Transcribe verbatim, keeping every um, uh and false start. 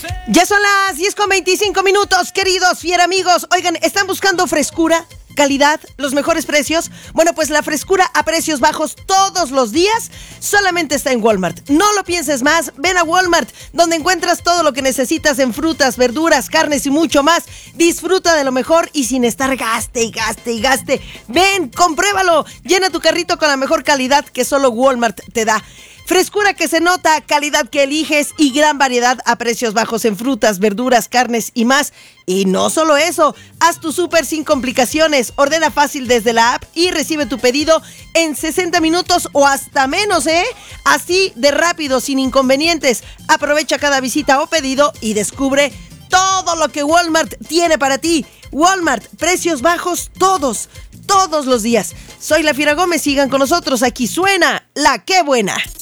Ya son las diez con veinticinco minutos, queridos fiera amigos. Oigan, ¿están buscando frescura, calidad, los mejores precios? Bueno, pues la frescura a precios bajos todos los días solamente está en Walmart. No lo pienses más, ven a Walmart, donde encuentras todo lo que necesitas en frutas, verduras, carnes y mucho más. Disfruta de lo mejor y sin estar gaste y gaste y gaste. Ven, compruébalo, llena tu carrito con la mejor calidad que solo Walmart te da. Frescura que se nota, calidad que eliges y gran variedad a precios bajos en frutas, verduras, carnes y más. Y no solo eso, haz tu súper sin complicaciones, ordena fácil desde la app y recibe tu pedido en sesenta minutos o hasta menos, ¿eh? Así de rápido, sin inconvenientes. Aprovecha cada visita o pedido y descubre todo lo que Walmart tiene para ti. Walmart, precios bajos todos, todos los días. Soy la Fiera Gómez, sigan con nosotros, aquí suena La Qué Buena.